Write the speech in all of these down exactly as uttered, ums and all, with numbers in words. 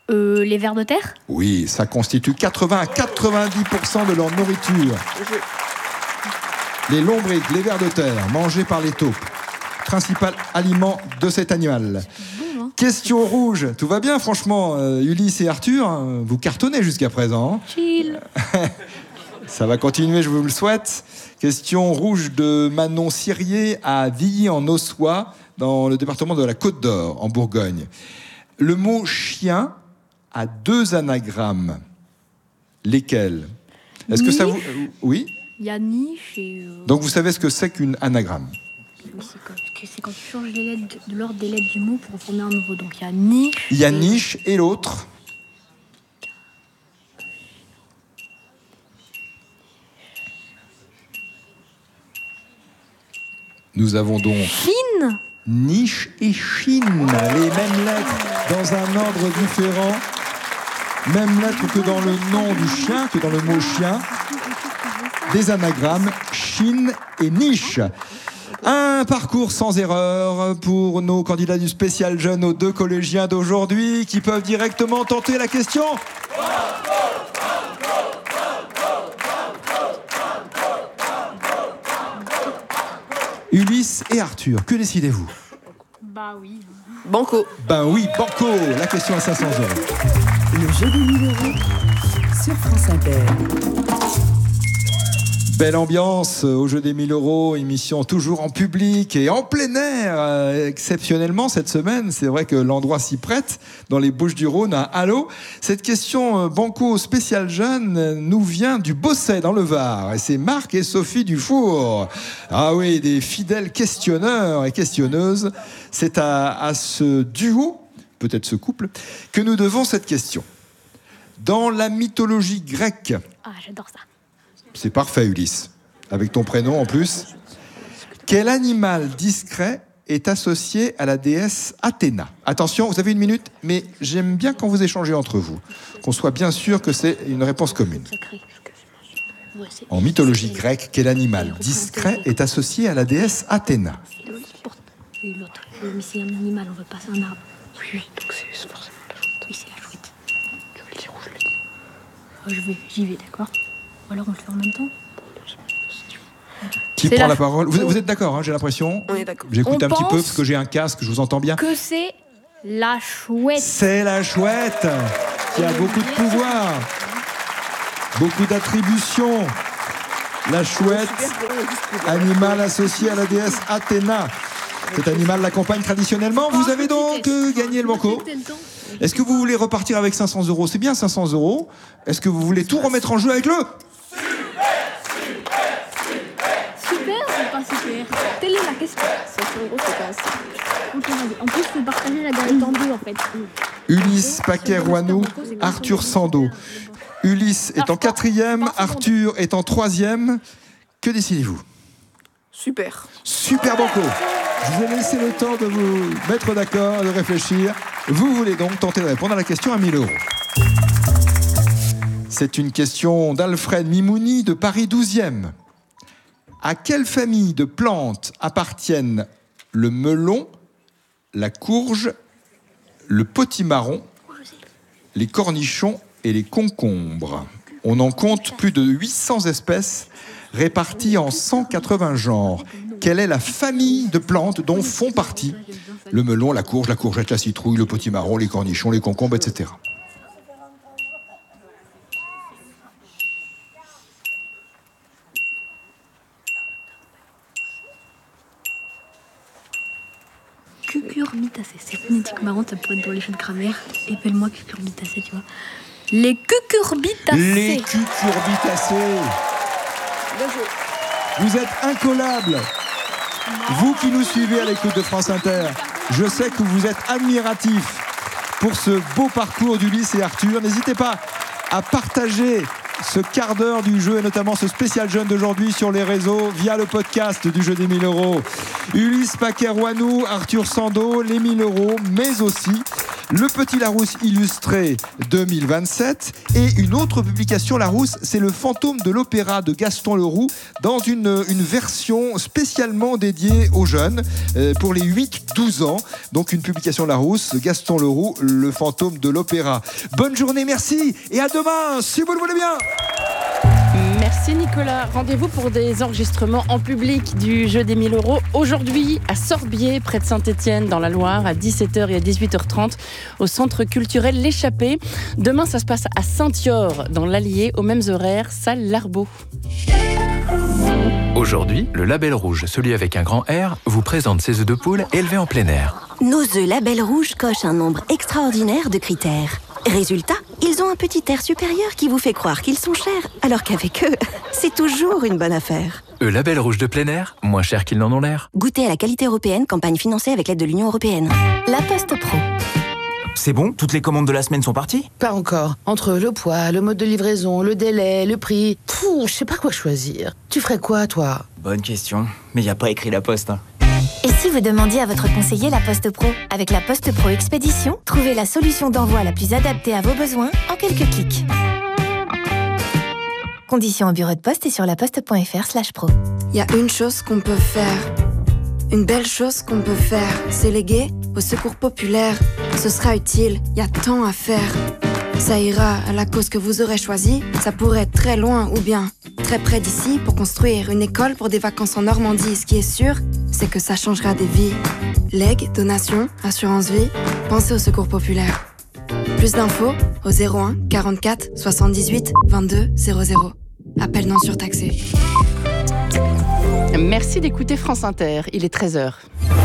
euh, Les vers de terre. Oui, ça constitue quatre-vingts à quatre-vingt-dix pour cent de leur nourriture. Les lombrics, les vers de terre, mangés par les taupes. Principal aliment de cet animal. Bon, hein. Question rouge. Tout va bien, franchement, euh, Ulysse et Arthur, hein, vous cartonnez jusqu'à présent. Chill. Ça va continuer, je vous le souhaite. Question rouge de Manon Cyrier à Villy-en-Ossois, dans le département de la Côte d'Or, en Bourgogne. Le mot chien a deux anagrammes. Lesquels? Est-ce que ça vous... Oui? Il y a niche et... Euh... Donc vous savez ce que c'est qu'une anagramme? C'est quand, c'est quand tu changes les lettres, de l'ordre des lettres du mot pour former un nouveau. Donc il y a niche... Il y a niche et l'autre? Nous avons donc... Chine. Niche et Chine, les mêmes lettres dans un ordre différent. Même lettre que dans le nom du chien, que dans le mot chien. Des anagrammes, Chine et niche. Un parcours sans erreur pour nos candidats du spécial jeune aux deux collégiens d'aujourd'hui qui peuvent directement tenter la question. Ulysse et Arthur, que décidez-vous? Bah oui. Banco. Ben oui, banco. La question à cinq cents euros. Le jeu des mille euros sur France Inter. Belle ambiance au jeu des mille euros, émission toujours en public et en plein air, euh, exceptionnellement cette semaine. C'est vrai que l'endroit s'y prête, dans les Bouches-du-Rhône, à Allô. Cette question euh, banco spécial jeune euh, nous vient du Bosset, dans le Var. Et c'est Marc et Sophie Dufour. Ah oui, des fidèles questionneurs et questionneuses. C'est à, à ce duo, peut-être ce couple, que nous devons cette question. Dans la mythologie grecque... Ah, j'adore ça. C'est parfait, Ulysse. Avec ton prénom en plus. Quel animal discret est associé à la déesse Athéna? Attention, vous avez une minute, mais j'aime bien quand vous échangez entre vous. Qu'on soit bien sûr que c'est une réponse commune. En mythologie grecque, quel animal discret est associé à la déesse Athéna? Et l'autre, mais c'est un animal, on veut pas, c'est un arbre. Oui, donc c'est forcément la chouette. Oui, c'est la chouette. Tu veux le dire ou je le dis? Oh, je vais, j'y vais, d'accord. Ou alors on le fait en même temps. Qui C'est prend la... la parole? Vous, vous êtes d'accord, hein, j'ai l'impression. On est d'accord. J'écoute On un petit peu pense parce que j'ai un casque, je vous entends bien. Que c'est la chouette. C'est la chouette qui a beaucoup de pouvoir, beaucoup d'attributions. La chouette, animal associé à la déesse Athéna. Cet animal l'accompagne traditionnellement. Vous avez donc euh, gagné le banco. Est-ce que vous voulez repartir avec cinq cents euros? C'est bien cinq cents euros. Est-ce que vous voulez tout remettre en jeu avec le... Super ou pas super? Telle est la question. cinq cents euros, c'est pas assez. En plus, il faut partager la galette en deux, en fait. Ulysse Paquet-Rouanou, Arthur Sando. Ulysse est en quatrième, Arthur est en troisième. Que décidez-vous? Super. Super banco. Je vous ai laissé le temps de vous mettre d'accord, de réfléchir. Vous voulez donc tenter de répondre à la question à mille euros. C'est une question d'Alfred Mimouni de Paris douzième. À quelle famille de plantes appartiennent le melon, la courge, le potimarron, les cornichons et les concombres? On en compte plus de huit cents espèces réparties en cent quatre-vingts genres. Quelle est la famille de plantes dont font partie le melon, la courge, la courgette, la citrouille, le potimarron, les cornichons, les concombres, et cetera. Cucurbitacées. C'est phonétique marrant, ça pourrait être dans les jeux de grammaire. Épelle-moi cucurbitacées, tu vois. Les cucurbitacées. Les cucurbitacées. Vous êtes incollables. Vous qui nous suivez à l'écoute de France Inter, je sais que vous êtes admiratifs pour ce beau parcours d'Ulysse et Arthur. N'hésitez pas à partager ce quart d'heure du jeu et notamment ce spécial jeune d'aujourd'hui sur les réseaux via le podcast du jeu des mille euros. Ulysse Paquet-Rouanou, Arthur Sando, les mille euros, mais aussi Le Petit Larousse illustré deux mille vingt-sept et une autre publication Larousse, c'est le fantôme de l'opéra de Gaston Leroux dans une, une version spécialement dédiée aux jeunes euh, pour les huit douze ans. Donc une publication Larousse, Gaston Leroux, le fantôme de l'opéra. Bonne journée, merci et à demain si vous le voulez bien. Merci Nicolas. Rendez-vous pour des enregistrements en public du jeu des mille euros aujourd'hui à Sorbier, près de Saint-Étienne, dans la Loire, à dix-sept heures et à dix-huit heures trente, au centre culturel L'Échappée. Demain, ça se passe à Saint-Yor, dans l'Allier, aux mêmes horaires, salle Larbeau. Aujourd'hui, le Label Rouge, celui avec un grand R, vous présente ses œufs de poule élevés en plein air. Nos œufs Label Rouge cochent un nombre extraordinaire de critères. Résultat, ils ont un petit air supérieur qui vous fait croire qu'ils sont chers, alors qu'avec eux, c'est toujours une bonne affaire. Eux Label Rouge de plein air, moins cher qu'ils n'en ont l'air. Goûtez à la qualité européenne, campagne financée avec l'aide de l'Union européenne. La Poste Pro. C'est bon? Toutes les commandes de la semaine sont parties? Pas encore. Entre le poids, le mode de livraison, le délai, le prix... Pouh, je sais pas quoi choisir. Tu ferais quoi, toi? Bonne question. Mais y a pas écrit la Poste, hein. Et si vous demandiez à votre conseiller la Poste Pro? Avec la Poste Pro Expédition, trouvez la solution d'envoi la plus adaptée à vos besoins en quelques clics. Conditions au bureau de poste et sur laposte.fr slash pro. Il y a une chose qu'on peut faire. Une belle chose qu'on peut faire. C'est léguer au secours populaire. Ce sera utile, il y a tant à faire. Ça ira à la cause que vous aurez choisie. Ça pourrait être très loin ou bien très près d'ici pour construire une école pour des vacances en Normandie. Ce qui est sûr, c'est que ça changera des vies. Legs, donations, assurance vie, pensez au secours populaire. Plus d'infos au zéro un quarante-quatre soixante-dix-huit vingt-deux zéro zéro. Appel non surtaxé. Merci d'écouter France Inter, il est treize heures.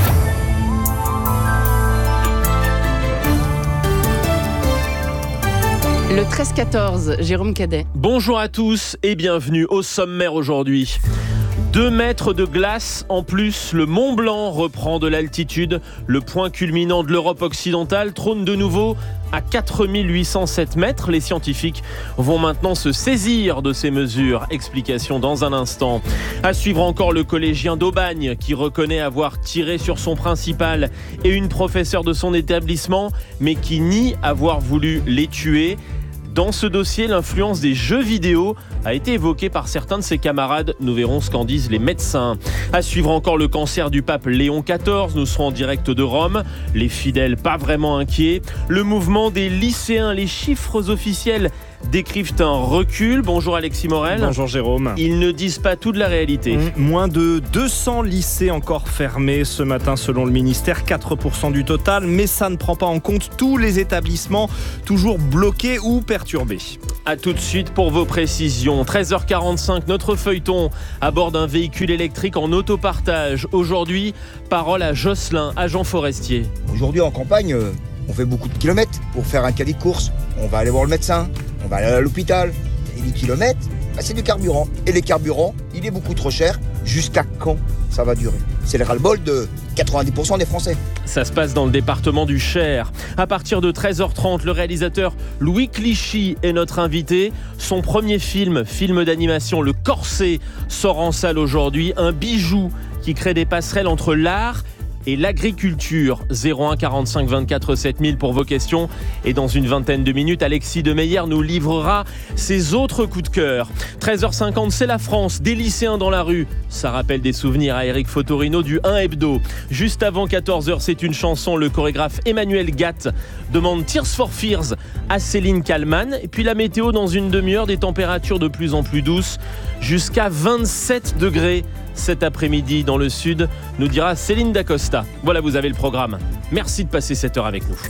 Le treize quatorze, Jérôme Cadet. Bonjour à tous et bienvenue au sommaire aujourd'hui. Deux mètres de glace en plus, le Mont Blanc reprend de l'altitude. Le point culminant de l'Europe occidentale trône de nouveau à quatre mille huit cent sept mètres. Les scientifiques vont maintenant se saisir de ces mesures. Explication dans un instant. À suivre encore le collégien d'Aubagne qui reconnaît avoir tiré sur son principal et une professeure de son établissement, mais qui nie avoir voulu les tuer. Dans ce dossier, l'influence des jeux vidéo a été évoquée par certains de ses camarades. Nous verrons ce qu'en disent les médecins. À suivre encore le cancer du pape Léon quatorze. Nous serons en direct de Rome. Les fidèles pas vraiment inquiets. Le mouvement des lycéens, les chiffres officiels décrivent un recul. Bonjour Alexis Morel. Bonjour Jérôme. Ils ne disent pas tout de la réalité. Mmh, moins de deux cents lycées encore fermés ce matin selon le ministère, quatre pour cent du total, mais ça ne prend pas en compte tous les établissements toujours bloqués ou perturbés. A tout de suite pour vos précisions. treize heures quarante-cinq, notre feuilleton à bord d'un véhicule électrique en autopartage. Aujourd'hui, parole à Jocelyn, agent forestier. Aujourd'hui en campagne, on fait beaucoup de kilomètres pour faire un caddie de course. On va aller voir le médecin, on va aller à l'hôpital. Et les kilomètres, bah c'est du carburant. Et les carburants, il est beaucoup trop cher. Jusqu'à quand ça va durer? C'est le ras-le-bol de quatre-vingt-dix pour cent des Français. Ça se passe dans le département du Cher. À partir de treize heures trente, le réalisateur Louis Clichy est notre invité. Son premier film, film d'animation, Le Corset, sort en salle aujourd'hui. Un bijou qui crée des passerelles entre l'art et l'agriculture. Zéro un quarante-cinq vingt-quatre sept mille pour vos questions. Et dans une vingtaine de minutes, Alexis de Meyer nous livrera ses autres coups de cœur. treize heures cinquante, c'est la France, des lycéens dans la rue. Ça rappelle des souvenirs à Eric Fotorino du un Hebdo. Juste avant quatorze heures, c'est une chanson. Le chorégraphe Emmanuel Gatt demande Tears for Fears à Céline Kallmann. Et puis la météo dans une demi-heure, des températures de plus en plus douces, jusqu'à vingt-sept degrés. Cet après-midi dans le sud, nous dira Céline Dacosta. Voilà, vous avez le programme. Merci de passer cette heure avec nous.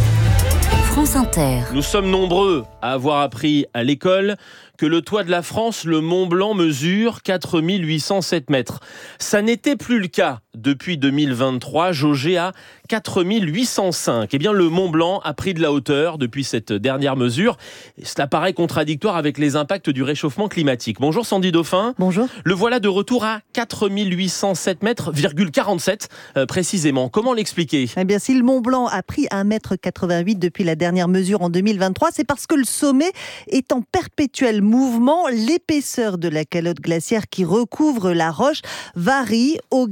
France Inter. Nous sommes nombreux à avoir appris à l'école que le toit de la France, le Mont Blanc, mesure quatre mille huit cent sept mètres. Ça n'était plus le cas depuis deux mille vingt-trois, jaugé à quatre mille huit cent cinq. Eh bien, le Mont Blanc a pris de la hauteur depuis cette dernière mesure. Et cela paraît contradictoire avec les impacts du réchauffement climatique. Bonjour Sandy Dauphin. Bonjour. Le voilà de retour à quatre mille huit cent sept mètres, quarante-sept euh, précisément. Comment l'expliquer ? Eh bien, si le Mont Blanc a pris un mètre quatre-vingt-huit depuis la dernière mesure en deux mille vingt-trois, c'est parce que le sommet est en perpétuel mouvement. L'épaisseur de la calotte glaciaire qui recouvre la roche varie au gré des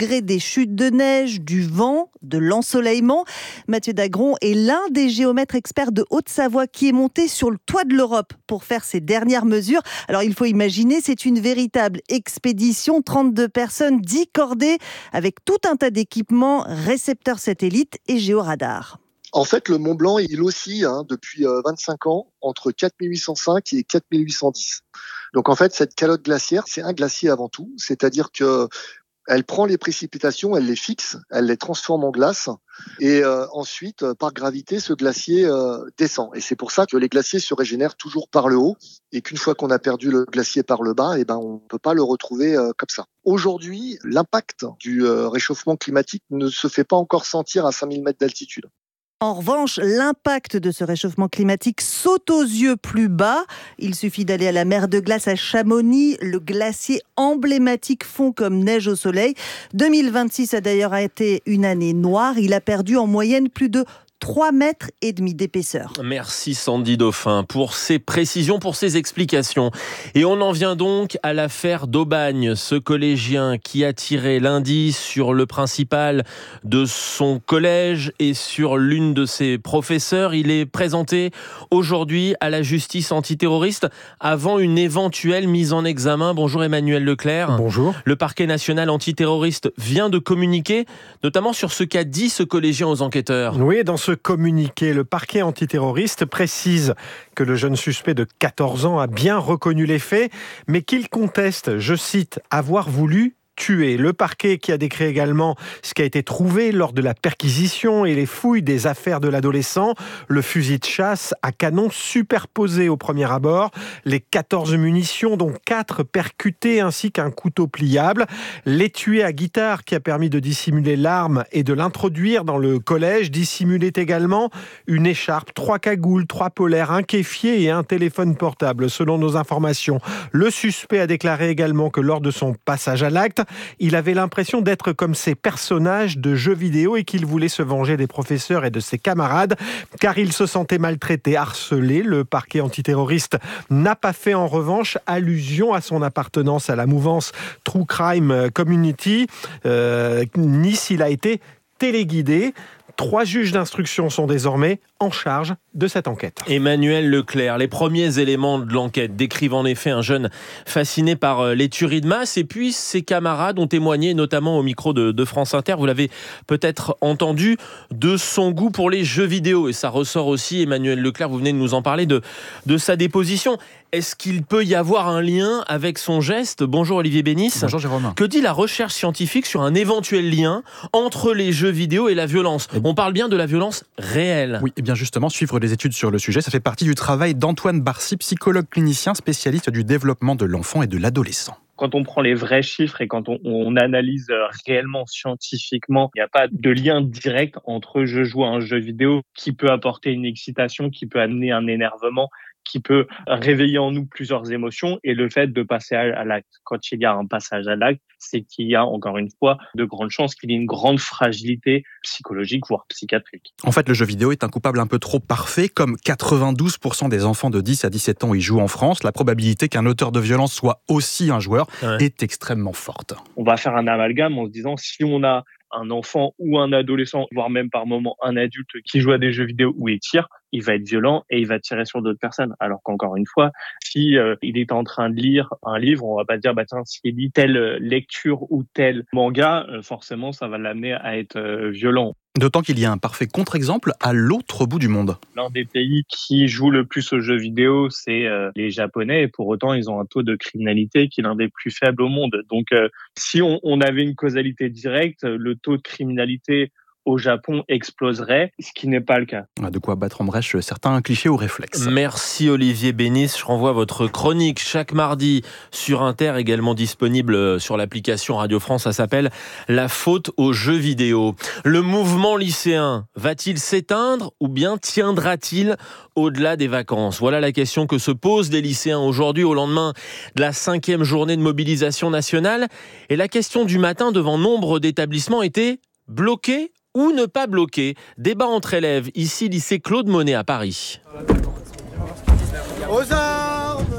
chutes de neige, du vent, de l'ensoleillement. Mathieu Dagron est l'un des géomètres experts de Haute-Savoie qui est monté sur le toit de l'Europe pour faire ses dernières mesures. Alors il faut imaginer, c'est une véritable expédition, trente-deux personnes, dix cordées, avec tout un tas d'équipements, récepteurs satellites et géoradars. En fait, le Mont Blanc, il oscille hein, depuis euh, vingt-cinq ans entre quatre mille huit cent cinq et quatre mille huit cent dix. Donc en fait, cette calotte glaciaire, c'est un glacier avant tout, c'est-à-dire que elle prend les précipitations, elle les fixe, elle les transforme en glace et euh, ensuite, par gravité, ce glacier euh, descend. Et c'est pour ça que les glaciers se régénèrent toujours par le haut et qu'une fois qu'on a perdu le glacier par le bas, eh ben, on ne peut pas le retrouver euh, comme ça. Aujourd'hui, l'impact du euh, réchauffement climatique ne se fait pas encore sentir à cinq mille mètres d'altitude. En revanche, l'impact de ce réchauffement climatique saute aux yeux plus bas. Il suffit d'aller à la mer de glace à Chamonix. Le glacier emblématique fond comme neige au soleil. deux mille vingt-six a d'ailleurs été une année noire. Il a perdu en moyenne plus de trois mètres et demi d'épaisseur. Merci Sandy Dauphin pour ces précisions, pour ces explications. Et on en vient donc à l'affaire d'Aubagne, ce collégien qui a tiré lundi sur le principal de son collège et sur l'une de ses professeurs. Il est présenté aujourd'hui à la justice antiterroriste avant une éventuelle mise en examen. Bonjour Emmanuel Leclerc. Bonjour. Le parquet national antiterroriste vient de communiquer, notamment sur ce qu'a dit ce collégien aux enquêteurs. Oui, dans ce communiqué, le parquet antiterroriste précise que le jeune suspect de quatorze ans a bien reconnu les faits, mais qu'il conteste, je cite, « avoir voulu tuer ». Le parquet qui a décrit également ce qui a été trouvé lors de la perquisition et les fouilles des affaires de l'adolescent, le fusil de chasse à canon superposé au premier abord, les quatorze munitions dont quatre percutées ainsi qu'un couteau pliable, l'étui à guitare qui a permis de dissimuler l'arme et de l'introduire dans le collège, dissimulait également une écharpe, trois cagoules, trois polaires, un kéfier et un téléphone portable. Selon nos informations, le suspect a déclaré également que lors de son passage à l'acte, il avait l'impression d'être comme ces personnages de jeux vidéo et qu'il voulait se venger des professeurs et de ses camarades car il se sentait maltraité, harcelé. Le parquet antiterroriste n'a pas fait en revanche allusion à son appartenance à la mouvance True Crime Community, euh, ni s'il a été téléguidé. Trois juges d'instruction sont désormais en charge de cette enquête. Emmanuel Leclerc, les premiers éléments de l'enquête décrivent en effet un jeune fasciné par les tueries de masse et puis ses camarades ont témoigné, notamment au micro de, de France Inter, vous l'avez peut-être entendu, de son goût pour les jeux vidéo. Et ça ressort aussi, Emmanuel Leclerc, vous venez de nous en parler, de, de sa déposition. Est-ce qu'il peut y avoir un lien avec son geste ? Bonjour Olivier Bénis. Bonjour Jérôme. Que dit la recherche scientifique sur un éventuel lien entre les jeux vidéo et la violence ? On parle bien de la violence réelle. Oui, et bien justement, suivre des études sur le sujet, ça fait partie du travail d'Antoine Barcy, psychologue clinicien spécialiste du développement de l'enfant et de l'adolescent. Quand on prend les vrais chiffres et quand on, on analyse réellement scientifiquement, il n'y a pas de lien direct entre je joue à un jeu vidéo qui peut apporter une excitation, qui peut amener un énervement, qui peut réveiller en nous plusieurs émotions et le fait de passer à l'acte. Quand il y a un passage à l'acte, c'est qu'il y a encore une fois de grandes chances qu'il y ait une grande fragilité psychologique, voire psychiatrique. En fait, le jeu vidéo est un coupable un peu trop parfait. Comme quatre-vingt-douze pour cent des enfants de dix à dix-sept ans y jouent en France, la probabilité qu'un auteur de violence soit aussi un joueur ouais. est extrêmement forte. On va faire un amalgame en se disant si on a un enfant ou un adolescent, voire même par moment un adulte qui joue à des jeux vidéo où il tire, il va être violent et il va tirer sur d'autres personnes. Alors qu'encore une fois, si euh, il est en train de lire un livre, on va pas dire bah tiens, s'il lit telle lecture ou tel manga, euh, forcément ça va l'amener à être euh, violent. D'autant qu'il y a un parfait contre-exemple à l'autre bout du monde. L'un des pays qui joue le plus aux jeux vidéo, c'est euh, les Japonais. Et pour autant, ils ont un taux de criminalité qui est l'un des plus faibles au monde. Donc, euh, si on, on avait une causalité directe, le taux de criminalité au Japon exploserait, ce qui n'est pas le cas. De quoi battre en brèche certains clichés ou réflexes. Merci Olivier Bénis. Je renvoie votre chronique chaque mardi sur Inter, également disponible sur l'application Radio France. Ça s'appelle « La faute aux jeux vidéo ». Le mouvement lycéen va-t-il s'éteindre ou bien tiendra-t-il au-delà des vacances ? Voilà la question que se posent les lycéens aujourd'hui au lendemain de la cinquième journée de mobilisation nationale. Et la question du matin devant nombre d'établissements était « bloqué » ou ne pas bloquer. Débat entre élèves, ici lycée Claude Monet à Paris. Aux armes!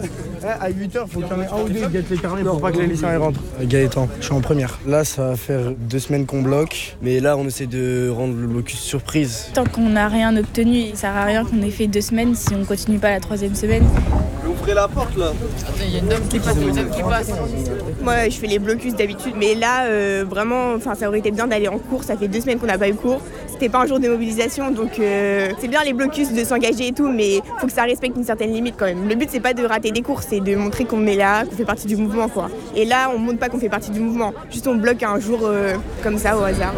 à huit heures, il faut qu'il y en ait un ou deux qui guettent les carnets pour pas que les lycéens rentrent. Gaëtan, je suis en première. Là, ça va faire deux semaines qu'on bloque, mais là, on essaie de rendre le blocus surprise. Tant qu'on n'a rien obtenu, ça sert à rien qu'on ait fait deux semaines si on continue pas la troisième semaine. Ouvrez la porte là. Attends, il y a une dame qui passe, une dame qui passe. Moi, je fais les blocus d'habitude, mais là, euh, vraiment, ça aurait été bien d'aller en cours. Ça fait deux semaines qu'on n'a pas eu cours. C'était pas un jour de mobilisation, donc euh, c'est bien les blocus de s'engager et tout, mais faut que ça respecte une certaine limite quand même. Le but, c'est pas de rater des cours, c'est de montrer qu'on est là, qu'on fait partie du mouvement, quoi. Et là, on montre pas qu'on fait partie du mouvement. Juste, on bloque un jour euh, comme ça au hasard.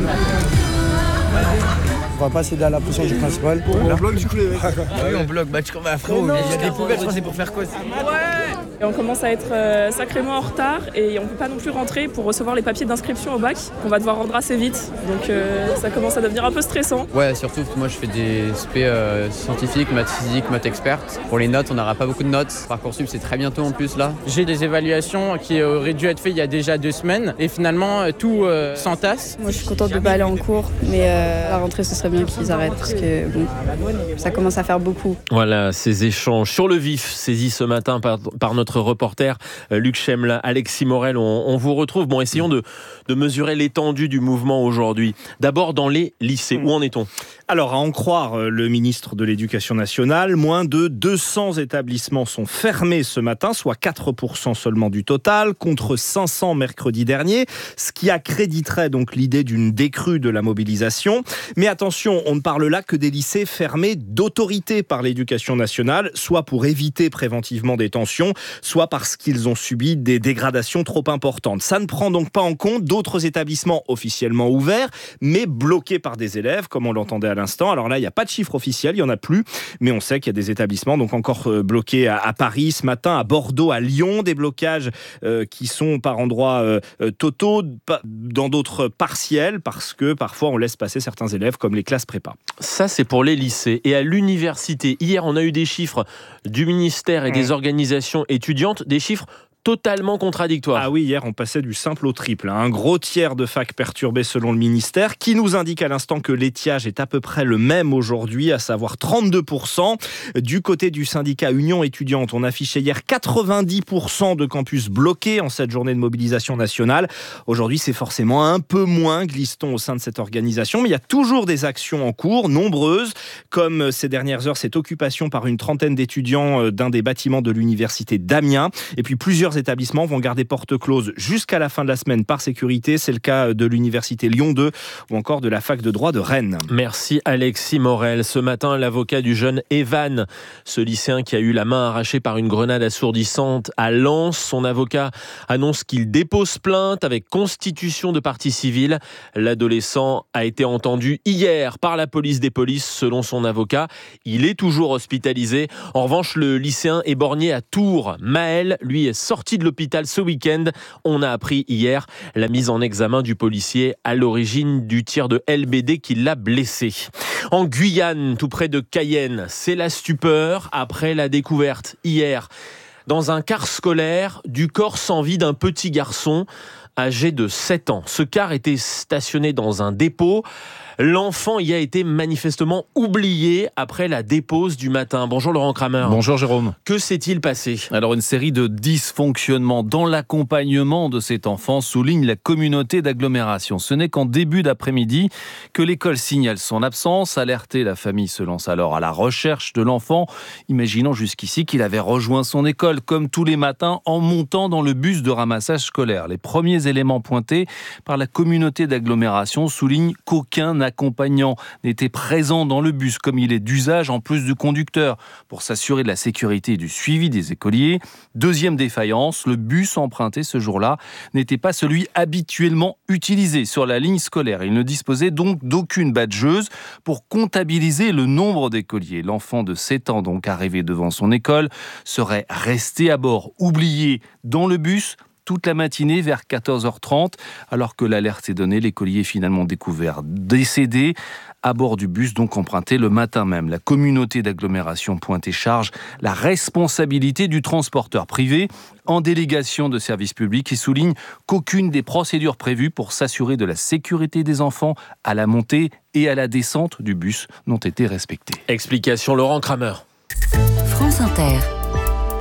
On va pas céder à la pression du principal. On bloque du coup les mecs. Ah oui, on bloque. Bah, tu bah, frérot, il y a des poubelles, je crois, c'est pour faire quoi? Ouais. Et on commence à être euh, sacrément en retard et on peut pas non plus rentrer pour recevoir les papiers d'inscription au bac qu'on va devoir rendre assez vite. Donc euh, ça commence à devenir un peu stressant. Ouais, surtout que moi je fais des S P euh, scientifiques, maths physique, maths experte. Pour les notes, on n'aura pas beaucoup de notes. Parcoursup, c'est très bientôt en plus là. J'ai des évaluations qui auraient dû être faites il y a déjà deux semaines et finalement tout euh, s'entasse. Moi je suis contente de pas aller en cours, mais euh, à la rentrée ce serait bien qu'ils arrêtent parce que bon, ça commence à faire beaucoup. Voilà, ces échanges sur le vif saisis ce matin par, par notre reporter euh, Luc Chemla, Alexis Morel, on, on vous retrouve. Bon, essayons de, de mesurer l'étendue du mouvement aujourd'hui. D'abord dans les lycées, où en est-on ? Alors, à en croire le ministre de l'Éducation nationale, moins de deux cents établissements sont fermés ce matin, soit quatre pour cent seulement du total, contre cinq cents mercredi dernier, ce qui accréditerait donc l'idée d'une décrue de la mobilisation. Mais attention, on ne parle là que des lycées fermés d'autorité par l'Éducation nationale, soit pour éviter préventivement des tensions, soit parce qu'ils ont subi des dégradations trop importantes. Ça ne prend donc pas en compte d'autres établissements officiellement ouverts, mais bloqués par des élèves, comme on l'entendait à l'instant. Alors là, il n'y a pas de chiffre officiel, il n'y en a plus, mais on sait qu'il y a des établissements donc encore bloqués à, à Paris ce matin, à Bordeaux, à Lyon, des blocages euh, qui sont par endroits euh, totaux, dans d'autres partiels, parce que parfois on laisse passer certains élèves, comme les classes prépa. Ça, c'est pour les lycées. Et à l'université, hier, on a eu des chiffres du ministère et des organisations étudiantes, des chiffres totalement contradictoire. Ah oui, hier on passait du simple au triple. Un gros tiers de facs perturbés selon le ministère, qui nous indique à l'instant que l'étiage est à peu près le même aujourd'hui, à savoir trente-deux pour cent. Du côté du syndicat Union étudiante, on affichait hier quatre-vingt-dix pour cent de campus bloqués en cette journée de mobilisation nationale. Aujourd'hui, c'est forcément un peu moins, glisse-t-on au sein de cette organisation, mais il y a toujours des actions en cours, nombreuses, comme ces dernières heures, cette occupation par une trentaine d'étudiants d'un des bâtiments de l'université d'Amiens, et puis plusieurs établissements vont garder porte close jusqu'à la fin de la semaine par sécurité. C'est le cas de l'université Lyon deux ou encore de la fac de droit de Rennes. Merci Alexis Morel. Ce matin, l'avocat du jeune Evan, ce lycéen qui a eu la main arrachée par une grenade assourdissante à Lens, son avocat annonce qu'il dépose plainte avec constitution de partie civile. L'adolescent a été entendu hier par la police des polices, selon son avocat. Il est toujours hospitalisé. En revanche, le lycéen éborgné à Tours, Maël, lui est sorti de l'hôpital ce week-end. On a appris hier la mise en examen du policier à l'origine du tir de L B D qui l'a blessé. En Guyane, tout près de Cayenne, c'est la stupeur après la découverte hier dans un car scolaire du corps sans vie d'un petit garçon âgé de sept ans. Ce car était stationné dans un dépôt. L'enfant y a été manifestement oublié après la dépose du matin. Bonjour Laurent Kramer. Bonjour Jérôme. Que s'est-il passé ? Alors une série de dysfonctionnements dans l'accompagnement de cet enfant souligne la communauté d'agglomération. Ce n'est qu'en début d'après-midi que l'école signale son absence. Alertée, la famille se lance alors à la recherche de l'enfant, imaginant jusqu'ici qu'il avait rejoint son école comme tous les matins en montant dans le bus de ramassage scolaire. Les premiers éléments pointés par la communauté d'agglomération soulignent qu'aucun accompagnant n'était présent dans le bus comme il est d'usage en plus du conducteur pour s'assurer de la sécurité et du suivi des écoliers. Deuxième défaillance, le bus emprunté ce jour-là n'était pas celui habituellement utilisé sur la ligne scolaire. Il ne disposait donc d'aucune badgeuse pour comptabiliser le nombre d'écoliers. L'enfant de sept ans, donc arrivé devant son école, serait resté à bord, oublié dans le bus toute la matinée vers quatorze heures trente. Alors que l'alerte est donnée, l'écolier est finalement découvert décédé à bord du bus, donc emprunté le matin même. La communauté d'agglomération pointe et charge la responsabilité du transporteur privé en délégation de service public et souligne qu'aucune des procédures prévues pour s'assurer de la sécurité des enfants à la montée et à la descente du bus n'ont été respectées. Explication Laurent Kramer. France Inter.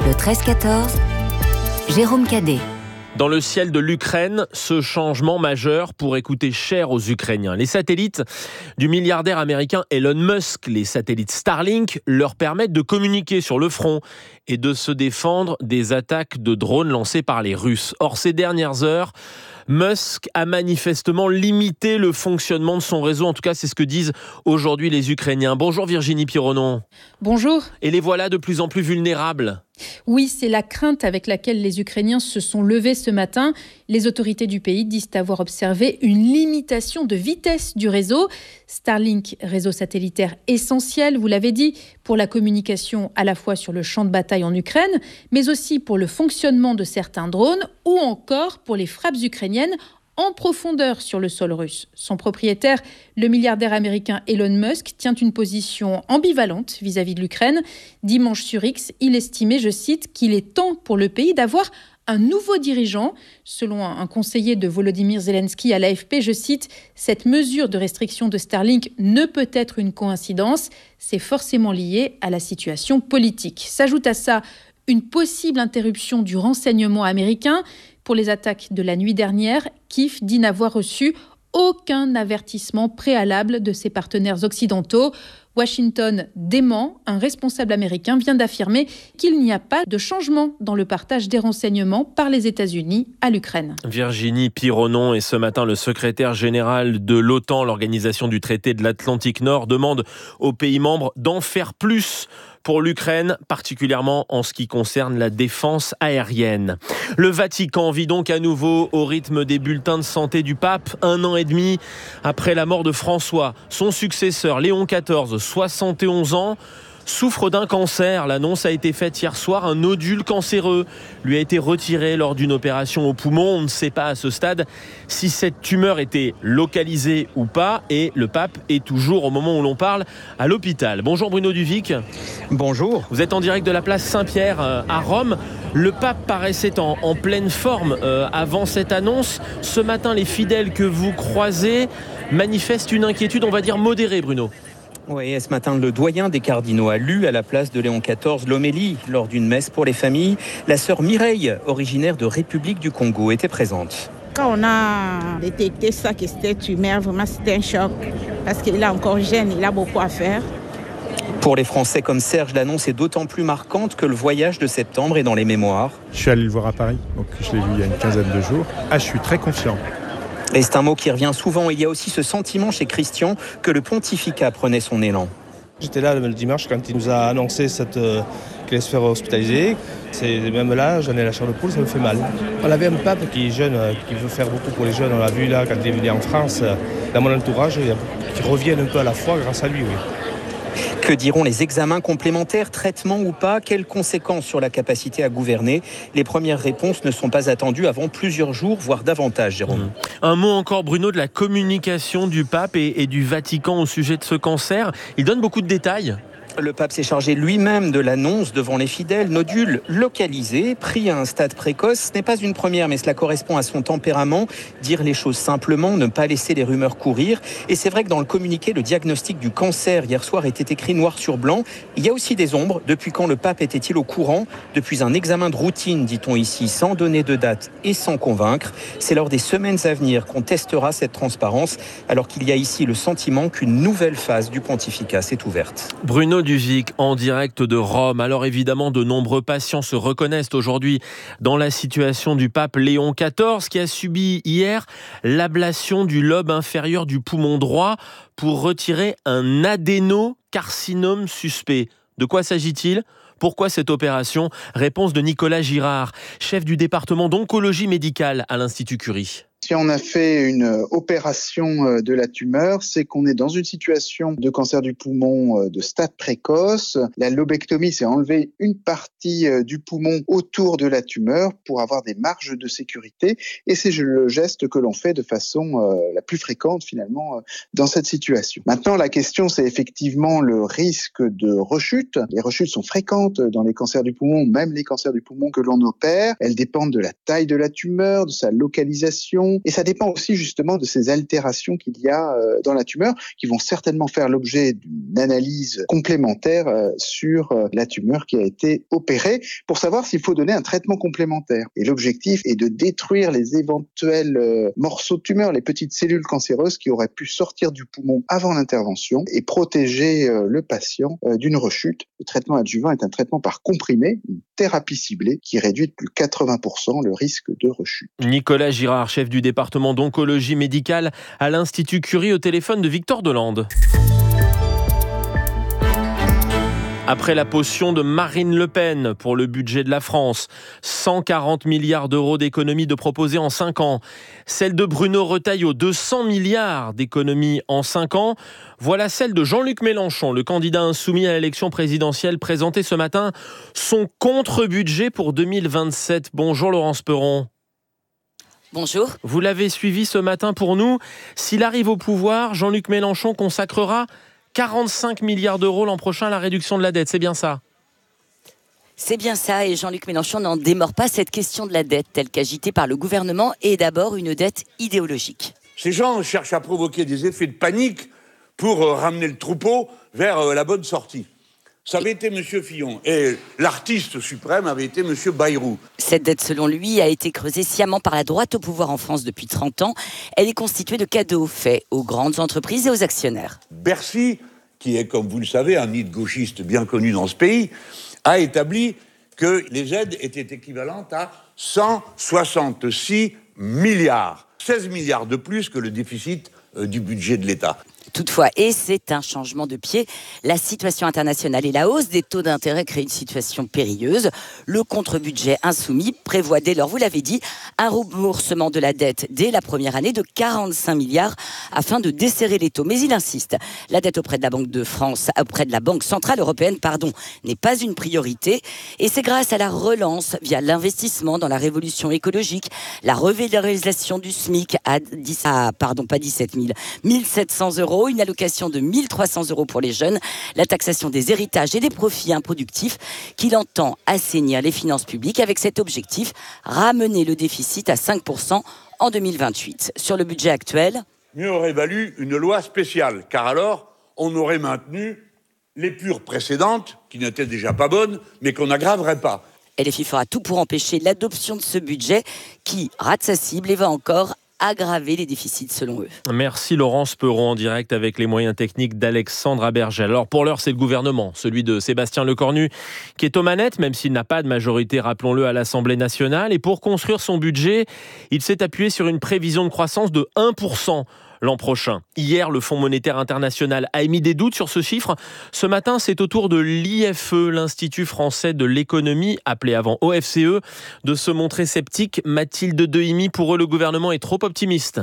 Le treize quatorze, Jérôme Cadet. Dans le ciel de l'Ukraine, ce changement majeur pourrait coûter cher aux Ukrainiens. Les satellites du milliardaire américain Elon Musk, les satellites Starlink, leur permettent de communiquer sur le front et de se défendre des attaques de drones lancées par les Russes. Or, ces dernières heures, Musk a manifestement limité le fonctionnement de son réseau. En tout cas, c'est ce que disent aujourd'hui les Ukrainiens. Bonjour Virginie Pironon. Bonjour. Et les voilà de plus en plus vulnérables. Oui, c'est la crainte avec laquelle les Ukrainiens se sont levés ce matin. Les autorités du pays disent avoir observé une limitation de vitesse du réseau. Starlink, réseau satellitaire essentiel, vous l'avez dit, pour la communication à la fois sur le champ de bataille en Ukraine, mais aussi pour le fonctionnement de certains drones ou encore pour les frappes ukrainiennes en profondeur sur le sol russe. Son propriétaire, le milliardaire américain Elon Musk, tient une position ambivalente vis-à-vis de l'Ukraine. Dimanche sur X, il estimait, je cite, qu'il est temps pour le pays d'avoir un nouveau dirigeant. Selon un conseiller de Volodymyr Zelensky à l'A F P, je cite, « Cette mesure de restriction de Starlink ne peut être une coïncidence, c'est forcément lié à la situation politique. » S'ajoute à ça une possible interruption du renseignement américain. Pour les attaques de la nuit dernière, Kiev dit n'avoir reçu aucun avertissement préalable de ses partenaires occidentaux. Washington dément. Un responsable américain vient d'affirmer qu'il n'y a pas de changement dans le partage des renseignements par les États-Unis à l'Ukraine. Virginie Pironon, et ce matin, le secrétaire général de l'OTAN, l'organisation du traité de l'Atlantique Nord, demande aux pays membres d'en faire plus pour l'Ukraine, particulièrement en ce qui concerne la défense aérienne. Le Vatican vit donc à nouveau au rythme des bulletins de santé du pape, un an et demi après la mort de François. Son successeur, Léon quatorze, soixante et onze ans, souffre d'un cancer. L'annonce a été faite hier soir. Un nodule cancéreux lui a été retiré lors d'une opération au poumon. On ne sait pas à ce stade si cette tumeur était localisée ou pas. Et le pape est toujours, au moment où l'on parle, à l'hôpital. Bonjour Bruno Duvic. Bonjour. Vous êtes en direct de la place Saint-Pierre à Rome. Le pape paraissait en, en pleine forme euh, avant cette annonce. Ce matin, les fidèles que vous croisez manifestent une inquiétude, on va dire modérée, Bruno. Oui, et ce matin, le doyen des cardinaux a lu à la place de Léon quatorze l'homélie lors d'une messe pour les familles. La sœur Mireille, originaire de République du Congo, était présente. Quand on a détecté ça, que c'était tumeur, vraiment c'était un choc. Parce qu'il est encore jeune, il a beaucoup à faire. Pour les Français comme Serge, l'annonce est d'autant plus marquante que le voyage de septembre est dans les mémoires. Je suis allé le voir à Paris, donc je l'ai vu il y a une quinzaine de jours. Ah, je suis très confiant. Et c'est un mot qui revient souvent. Il y a aussi ce sentiment chez Christian que le pontificat prenait son élan. J'étais là le dimanche quand il nous a annoncé cette, euh, qu'il allait se faire hospitaliser. C'est, même là, j'en ai la chair de poule, ça me fait mal. On avait un pape qui est jeune, euh, qui veut faire beaucoup pour les jeunes. On l'a vu là quand il est venu en France. Euh, dans mon entourage, qui reviennent un peu à la foi grâce à lui. Oui. Que diront les examens complémentaires, traitements ou pas? Quelles conséquences sur la capacité à gouverner? Les premières réponses ne sont pas attendues avant plusieurs jours, voire davantage, Jérôme. Mmh. Un mot encore, Bruno, de la communication du pape et, et du Vatican au sujet de ce cancer. Il donne beaucoup de détails. Le pape s'est chargé lui-même de l'annonce devant les fidèles. Nodule localisé, pris à un stade précoce. Ce n'est pas une première, mais cela correspond à son tempérament. Dire les choses simplement, ne pas laisser les rumeurs courir. Et c'est vrai que dans le communiqué, le diagnostic du cancer hier soir était écrit noir sur blanc. Il y a aussi des ombres. Depuis quand le pape était-il au courant? Depuis un examen de routine, dit-on ici, sans donner de date et sans convaincre. C'est lors des semaines à venir qu'on testera cette transparence, alors qu'il y a ici le sentiment qu'une nouvelle phase du pontificat s'est ouverte. Bruno Duvic en direct de Rome. Alors évidemment, de nombreux patients se reconnaissent aujourd'hui dans la situation du pape Léon quatorze qui a subi hier l'ablation du lobe inférieur du poumon droit pour retirer un adénocarcinome suspect. De quoi s'agit-il ? Pourquoi cette opération ? Réponse de Nicolas Girard, chef du département d'oncologie médicale à l'Institut Curie. Si on a fait une opération de la tumeur, c'est qu'on est dans une situation de cancer du poumon de stade précoce. La lobectomie, c'est enlever une partie du poumon autour de la tumeur pour avoir des marges de sécurité. Et c'est le geste que l'on fait de façon la plus fréquente finalement dans cette situation. Maintenant, la question, c'est effectivement le risque de rechute. Les rechutes sont fréquentes dans les cancers du poumon, même les cancers du poumon que l'on opère. Elles dépendent de la taille de la tumeur, de sa localisation, inflammation. Et ça dépend aussi justement de ces altérations qu'il y a euh, dans la tumeur, qui vont certainement faire l'objet d'une analyse complémentaire euh, sur euh, la tumeur qui a été opérée, pour savoir s'il faut donner un traitement complémentaire. Et l'objectif est de détruire les éventuels euh, morceaux de tumeur, les petites cellules cancéreuses qui auraient pu sortir du poumon avant l'intervention, et protéger euh, le patient euh, d'une rechute. Le traitement adjuvant est un traitement par comprimé, une thérapie ciblée qui réduit de plus de quatre-vingts pour cent le risque de rechute. Nicolas Girard, chef du département d'oncologie médicale à l'Institut Curie, au téléphone de Victor Delande. Après la potion de Marine Le Pen pour le budget de la France, cent quarante milliards d'euros d'économies de proposer en cinq ans. Celle de Bruno Retailleau, deux cents milliards d'économies en cinq ans. Voilà celle de Jean-Luc Mélenchon, le candidat insoumis à l'élection présidentielle, présenté ce matin son contre-budget pour deux mille vingt-sept. Bonjour Laurence Perron. Bonjour. Vous l'avez suivi ce matin pour nous. S'il arrive au pouvoir, Jean-Luc Mélenchon consacrera quarante-cinq milliards d'euros l'an prochain à la réduction de la dette, c'est bien ça ? C'est bien ça, et Jean-Luc Mélenchon n'en démord pas. Cette question de la dette, telle qu'agitée par le gouvernement, est d'abord une dette idéologique. Ces gens cherchent à provoquer des effets de panique pour euh, ramener le troupeau vers euh, la bonne sortie. Ça avait été M. Fillon, et l'artiste suprême avait été M. Bayrou. Cette dette, selon lui, a été creusée sciemment par la droite au pouvoir en France depuis trente ans. Elle est constituée de cadeaux faits aux grandes entreprises et aux actionnaires. Bercy, qui est, comme vous le savez, un nid de gauchistes bien connu dans ce pays, a établi que les aides étaient équivalentes à cent soixante-six milliards. seize milliards de plus que le déficit euh, du budget de l'État. Toutefois, et c'est un changement de pied, la situation internationale et la hausse des taux d'intérêt créent une situation périlleuse. Le contre-budget insoumis prévoit dès lors, vous l'avez dit, un remboursement de la dette dès la première année de quarante-cinq milliards afin de desserrer les taux. Mais il insiste, la dette auprès de la Banque de France, auprès de la Banque Centrale Européenne, pardon, n'est pas une priorité. Et c'est grâce à la relance via l'investissement dans la révolution écologique, la revalorisation du SMIC à, dix, à pardon, pas dix-sept mille, mille sept cents euros, une allocation de mille trois cents euros pour les jeunes, la taxation des héritages et des profits improductifs, qu'il entend assainir les finances publiques avec cet objectif, ramener le déficit à cinq pour cent en deux mille vingt-huit. Sur le budget actuel, mieux aurait valu une loi spéciale, car alors on aurait maintenu les pures précédentes, qui n'étaient déjà pas bonnes, mais qu'on n'aggraverait pas. L F I fera tout pour empêcher l'adoption de ce budget qui rate sa cible et va encore aggraver les déficits selon eux. Merci Laurence Perron, en direct avec les moyens techniques d'Alexandre Abergel. Alors pour l'heure, c'est le gouvernement, celui de Sébastien Lecornu, qui est aux manettes, même s'il n'a pas de majorité, rappelons-le, à l'Assemblée nationale. Et pour construire son budget, il s'est appuyé sur une prévision de croissance de un pour cent l'an prochain. Hier, le Fonds monétaire international a émis des doutes sur ce chiffre. Ce matin, c'est au tour de l'I F E, l'Institut français de l'économie, appelé avant O F C E, de se montrer sceptique. Mathilde Dehimi, pour eux, le gouvernement est trop optimiste.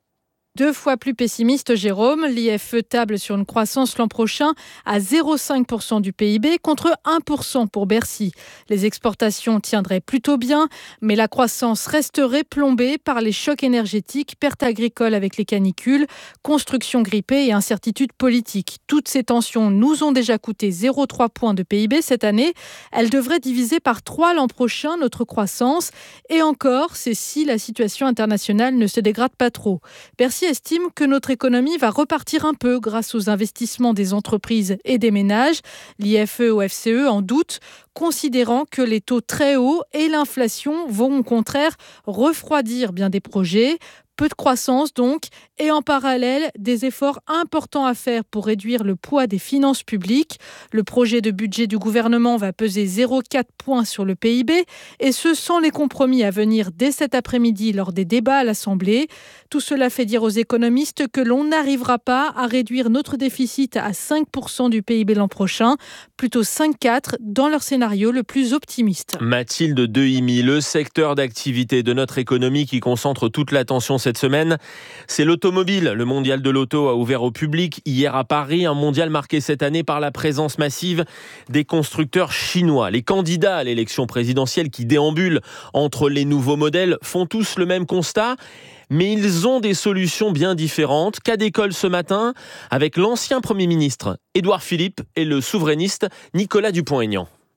Deux fois plus pessimiste, Jérôme. L'I F E table sur une croissance l'an prochain à zéro virgule cinq pour cent du P I B contre un pour cent pour Bercy. Les exportations tiendraient plutôt bien, mais la croissance resterait plombée par les chocs énergétiques, pertes agricoles avec les canicules, construction grippée et incertitudes politiques. Toutes ces tensions nous ont déjà coûté zéro virgule trois points de P I B cette année. Elles devraient diviser par trois l'an prochain notre croissance. Et encore, c'est si la situation internationale ne se dégrade pas trop. Bercy estime que notre économie va repartir un peu grâce aux investissements des entreprises et des ménages. L'I F E O F C E en doute, considérant que les taux très hauts et l'inflation vont au contraire refroidir bien des projets. Peu de croissance donc, et en parallèle, des efforts importants à faire pour réduire le poids des finances publiques. Le projet de budget du gouvernement va peser zéro virgule quatre points sur le P I B, et ce sans les compromis à venir dès cet après-midi lors des débats à l'Assemblée. Tout cela fait dire aux économistes que l'on n'arrivera pas à réduire notre déficit à cinq pour cent du P I B l'an prochain, plutôt cinq virgule quatre dans leur scénario le plus optimiste. Mathilde Dehimi, le secteur d'activité de notre économie qui concentre toute l'attention cette semaine, c'est l'automobile. Le mondial de l'auto a ouvert au public hier à Paris, un mondial marqué cette année par la présence massive des constructeurs chinois. Les candidats à l'élection présidentielle qui déambulent entre les nouveaux modèles font tous le même constat, mais ils ont des solutions bien différentes. Cas d'école ce matin avec l'ancien Premier ministre Édouard Philippe et le souverainiste Nicolas Dupont-Aignan.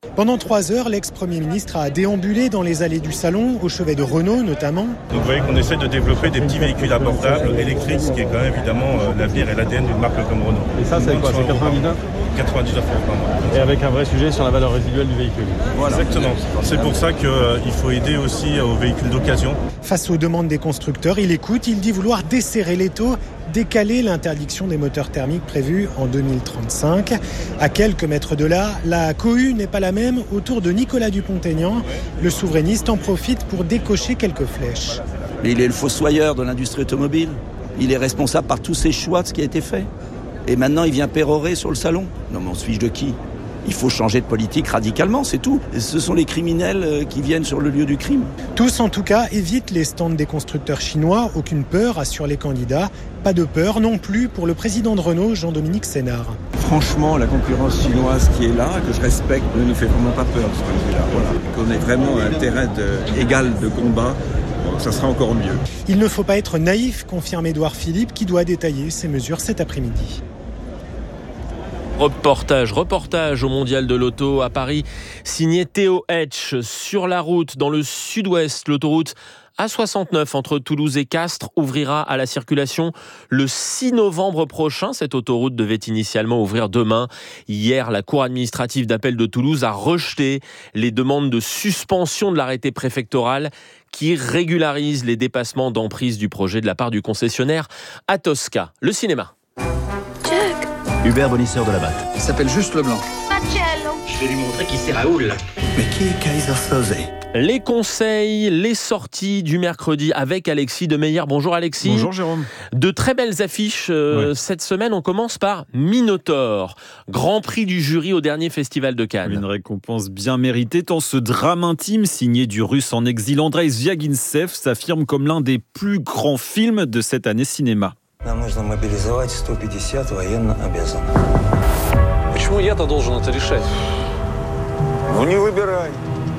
Pendant trois heures, l'ex-premier ministre a déambulé dans les allées du salon, au chevet de Renault notamment. Donc vous voyez qu'on essaie de développer des petits véhicules abordables, électriques, ce qui est quand même évidemment euh, l'avenir et l'A D N d'une marque comme Renault. Et ça, c'est quoi? C'est quatre-vingt-dix-neuf quatre-vingt-dix-neuf euros par mois. Et avec un vrai sujet sur la valeur résiduelle du véhicule. Voilà. Exactement. C'est pour ça qu'il euh, faut aider aussi aux véhicules d'occasion. Face aux demandes des constructeurs, il écoute, il dit vouloir desserrer l'étau, décaler l'interdiction des moteurs thermiques prévue en deux mille trente-cinq. À quelques mètres de là, la cohue n'est pas la même autour de Nicolas Dupont-Aignan. Le souverainiste en profite pour décocher quelques flèches. Mais il est le fossoyeur de l'industrie automobile. Il est responsable par tous ces choix de ce qui a été fait. Et maintenant, il vient pérorer sur le salon. Non, mais on se fiche de qui ? Il faut changer de politique radicalement, c'est tout. Et ce sont les criminels qui viennent sur le lieu du crime. Tous, en tout cas, évitent les stands des constructeurs chinois. Aucune peur, assurent les candidats. Pas de peur non plus pour le président de Renault, Jean-Dominique Sénard. Franchement, la concurrence chinoise qui est là, que je respecte, ne nous fait vraiment pas peur, ce point de vue-là. Voilà. Qu'on ait vraiment un terrain de, égal de combat. Bon, ça sera encore mieux. Il ne faut pas être naïf, confirme Édouard Philippe, qui doit détailler ses mesures cet après-midi. Reportage, reportage au Mondial de l'Auto à Paris, signé Théo Hetch. Sur la route, dans le sud-ouest, l'autoroute A soixante-neuf entre Toulouse et Castres ouvrira à la circulation le six novembre prochain. Cette autoroute devait initialement ouvrir demain. Hier, la Cour administrative d'appel de Toulouse a rejeté les demandes de suspension de l'arrêté préfectoral qui régularise les dépassements d'emprise du projet de la part du concessionnaire Atosca. Le cinéma. Hubert Bonisseur de la Batte. Il s'appelle juste Leblanc. Je vais lui montrer qui c'est Raoul. Mais qui est Kaiser Soze ? Les conseils, les sorties du mercredi avec Alexis Demeyer. Bonjour Alexis. Bonjour Jérôme. De très belles affiches euh, ouais. Cette semaine. On commence par Minotaure, Grand Prix du jury au dernier festival de Cannes. Une récompense bien méritée tant ce drame intime signé du Russe en exil Andrei Zviagintsev s'affirme comme l'un des plus grands films de cette année cinéma. Нам нужно мобилизовать сто пятьдесят военно обязанных. Почему я-то должен это решать? Ну не выбирай.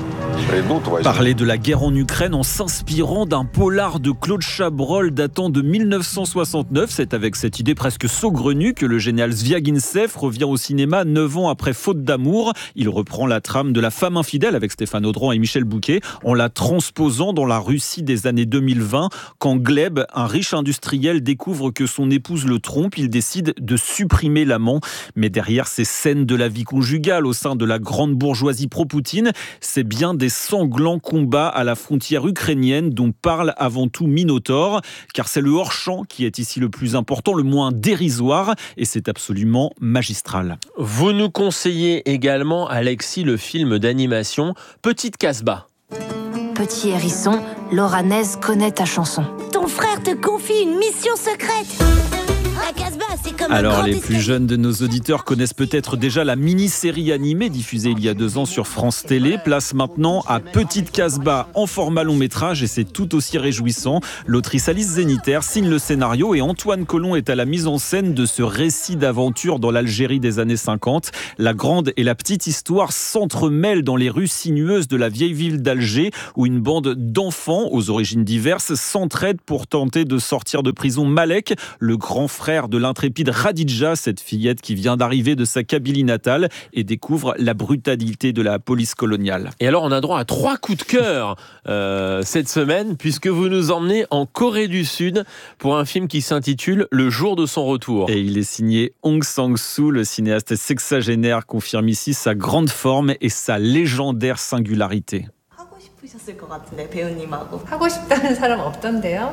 Parler de la guerre en Ukraine en s'inspirant d'un polar de Claude Chabrol datant de mille neuf cent soixante-neuf. C'est avec cette idée presque saugrenue que le général Zviagintsev revient au cinéma neuf ans après Faute d'amour. Il reprend la trame de La femme infidèle avec Stéphane Audran et Michel Bouquet en la transposant dans la Russie des années deux mille vingt. Quand Gleb, un riche industriel, découvre que son épouse le trompe, il décide de supprimer l'amant. Mais derrière ces scènes de la vie conjugale au sein de la grande bourgeoisie pro-Poutine, c'est bien des sanglants combats à la frontière ukrainienne dont parle avant tout Minotaure, car c'est le hors-champ qui est ici le plus important, le moins dérisoire, et c'est absolument magistral. Vous nous conseillez également, Alexis, le film d'animation Petite Casbah. Petit hérisson, Laura Nez connaît ta chanson. Ton frère te confie une mission secrète. La Casbah, c'est comme Alors, un grand les escalier. plus jeunes de nos auditeurs connaissent peut-être déjà la mini-série animée diffusée il y a deux ans sur France Télé. Place maintenant à Petite Casbah en format long métrage et c'est tout aussi réjouissant. L'autrice Alice Zéniter signe le scénario et Antoine Colomb est à la mise en scène de ce récit d'aventure dans l'Algérie des années cinquante. La grande et la petite histoire s'entremêlent dans les rues sinueuses de la vieille ville d'Alger où une bande d'enfants aux origines diverses s'entraident pour tenter de sortir de prison Malek, le grand frère de l'intrépide Radija, cette fillette qui vient d'arriver de sa Kabylie natale et découvre la brutalité de la police coloniale. Et alors on a droit à trois coups de cœur euh, cette semaine puisque vous nous emmenez en Corée du Sud pour un film qui s'intitule Le jour de son retour. Et il est signé Hong Sang-soo, le cinéaste sexagénaire confirme ici sa grande forme et sa légendaire singularité. 싶으셨을 것 같은데 배우님하고 하고 싶다는 사람 없던데요?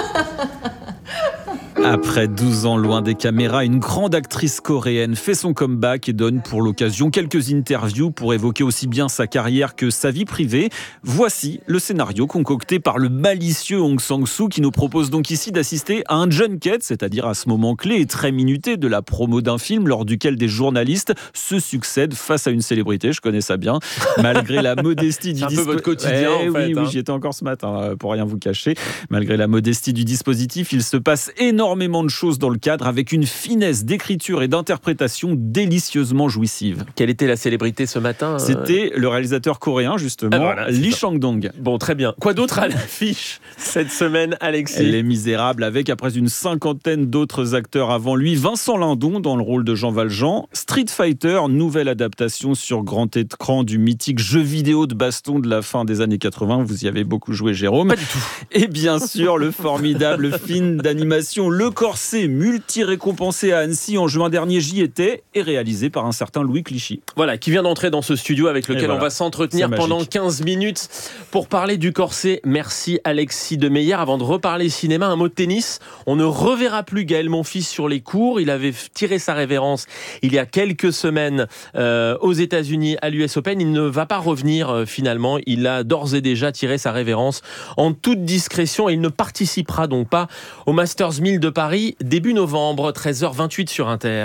Après douze ans loin des caméras, une grande actrice coréenne fait son comeback et donne pour l'occasion quelques interviews pour évoquer aussi bien sa carrière que sa vie privée. Voici le scénario concocté par le malicieux Hong Sang-soo qui nous propose donc ici d'assister à un junket, c'est-à-dire à ce moment clé et très minuté de la promo d'un film lors duquel des journalistes se succèdent face à une célébrité, je connais ça bien, malgré la modestie du dispositif. C'est un peu votre quotidien eh, en fait. Oui, hein. oui, j'y étais encore ce matin, pour rien vous cacher. Malgré la modestie du dispositif, il se passe énormément énormément de choses dans le cadre avec une finesse d'écriture et d'interprétation délicieusement jouissive. Quelle était la célébrité ce matin ? C'était le réalisateur coréen, justement, ah voilà, Lee Chang-dong. Bon, très bien. Quoi d'autre à l'affiche cette semaine, Alexis ? Les Misérables, avec, après une cinquantaine d'autres acteurs avant lui, Vincent Lindon dans le rôle de Jean Valjean, Street Fighter, nouvelle adaptation sur grand écran du mythique jeu vidéo de baston de la fin des années quatre-vingts. Vous y avez beaucoup joué, Jérôme. Pas du tout. Et bien sûr, le formidable film d'animation Le Corset, multi-récompensé à Annecy en juin dernier, j'y étais, et réalisé par un certain Louis Clichy. Voilà, qui vient d'entrer dans ce studio avec lequel voilà, on va s'entretenir pendant quinze minutes pour parler du Corset. Merci Alexis de Meyer. Avant de reparler cinéma, un mot de tennis. On ne reverra plus Gaël Monfils sur les cours. Il avait tiré sa révérence il y a quelques semaines euh, aux États-Unis à l'U S Open. Il ne va pas revenir euh, finalement. Il a d'ores et déjà tiré sa révérence en toute discrétion et il ne participera donc pas au Masters mille de Paris début novembre, treize heures vingt-huit sur Inter.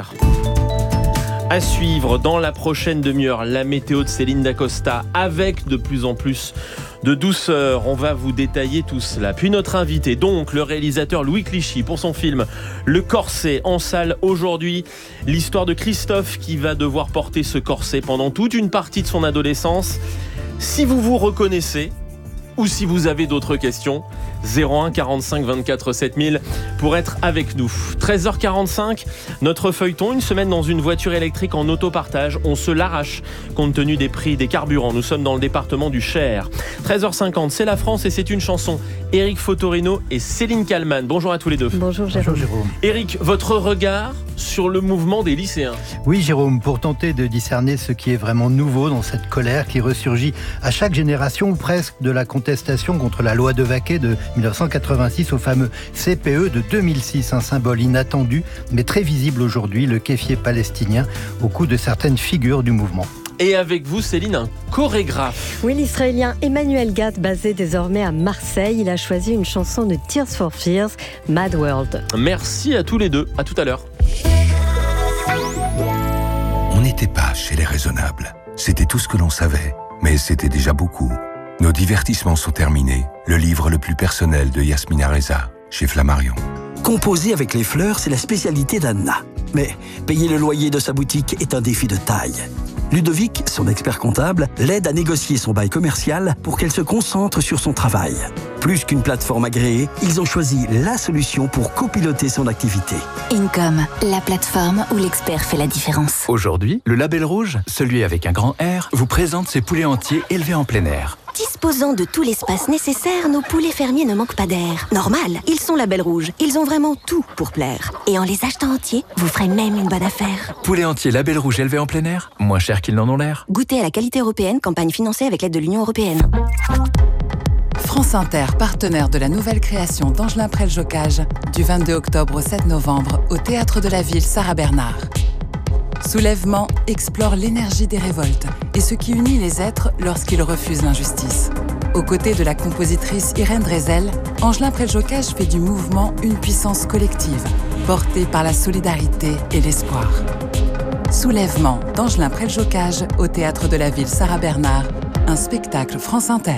À suivre dans la prochaine demi-heure, la météo de Céline Dacosta avec de plus en plus de douceur. On va vous détailler tout cela. Puis notre invité, donc le réalisateur Louis Clichy, pour son film Le Corset, en salle aujourd'hui. L'histoire de Christophe qui va devoir porter ce corset pendant toute une partie de son adolescence. Si vous vous reconnaissez, ou si vous avez d'autres questions, zéro un quarante-cinq vingt-quatre sept mille pour être avec nous. treize heures quarante-cinq, notre feuilleton, une semaine dans une voiture électrique en autopartage. On se l'arrache compte tenu des prix des carburants. Nous sommes dans le département du Cher. treize heures cinquante, c'est la France et c'est une chanson. Éric Fotorino et Céline Kallmann. Bonjour à tous les deux. Bonjour Jérôme. Bonjour Jérôme. Éric, votre regard sur le mouvement des lycéens. Oui Jérôme, pour tenter de discerner ce qui est vraiment nouveau dans cette colère qui ressurgit à chaque génération ou presque de la contestation contre la loi de Vaquet de dix-neuf cent quatre-vingt-six au fameux C P E de deux mille six, un symbole inattendu mais très visible aujourd'hui, le kéfier palestinien au cou de certaines figures du mouvement. Et avec vous, Céline, un chorégraphe. Oui, l'Israélien Emmanuel Gad, basé désormais à Marseille, il a choisi une chanson de Tears for Fears, Mad World. Merci à tous les deux, à tout à l'heure. On n'était pas chez les raisonnables. C'était tout ce que l'on savait, mais c'était déjà beaucoup. Nos divertissements sont terminés. Le livre le plus personnel de Yasmina Reza, chez Flammarion. Composer avec les fleurs, c'est la spécialité d'Anna. Mais payer le loyer de sa boutique est un défi de taille. Ludovic, son expert comptable, l'aide à négocier son bail commercial pour qu'elle se concentre sur son travail. Plus qu'une plateforme agréée, ils ont choisi la solution pour copiloter son activité. Income, la plateforme où l'expert fait la différence. Aujourd'hui, le Label Rouge, celui avec un grand R, vous présente ses poulets entiers élevés en plein air. Disposant de tout l'espace nécessaire, nos poulets fermiers ne manquent pas d'air. Normal, ils sont Label Rouge. Ils ont vraiment tout pour plaire. Et en les achetant entiers, vous ferez même une bonne affaire. Poulets entiers Label Rouge élevés en plein air, moins cher qu'ils n'en ont l'air. Goûtez à la qualité européenne, campagne financée avec l'aide de l'Union européenne. France Inter, partenaire de la nouvelle création d'Angelin Prel-Jocage, du vingt-deux octobre au sept novembre, au Théâtre de la Ville Sarah Bernard. Soulèvement explore l'énergie des révoltes et ce qui unit les êtres lorsqu'ils refusent l'injustice. Aux côtés de la compositrice Irène Drezel, Angelin Prel-Jocage fait du mouvement une puissance collective, portée par la solidarité et l'espoir. Soulèvement d'Angelin Prel-Jocage au Théâtre de la Ville Sarah Bernard, un spectacle France Inter.